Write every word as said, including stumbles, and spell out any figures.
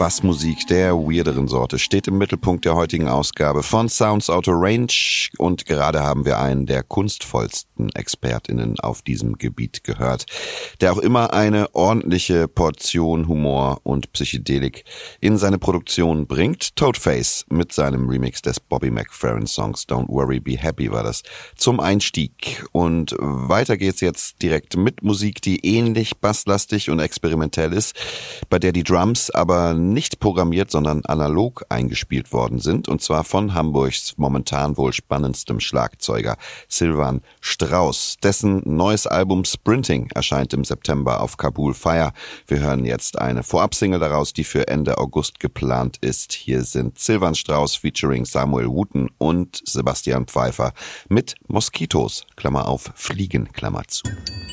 Bassmusik der weirderen Sorte steht im Mittelpunkt der heutigen Ausgabe von Sounds Out of Range und gerade haben wir einen der kunstvollsten ExpertInnen auf diesem Gebiet gehört, der auch immer eine ordentliche Portion Humor und Psychedelik in seine Produktion bringt. Toadface mit seinem Remix des Bobby McFerrin Songs Don't Worry Be Happy war das zum Einstieg. Und weiter geht's jetzt direkt mit Musik, die ähnlich basslastig und experimentell ist, bei der die Drums aber nicht programmiert, sondern analog eingespielt worden sind, und zwar von Hamburgs momentan wohl spannendstem Schlagzeuger Silvan Strauss. Dessen neues Album Sprinting erscheint im September auf Kabul Fire. Wir hören jetzt eine Vorabsingle daraus, die für Ende August geplant ist. Hier sind Silvan Strauss featuring Samuel Wooten und Sebastian Pfeiffer mit Moskitos, Klammer auf, Fliegen, Klammer zu.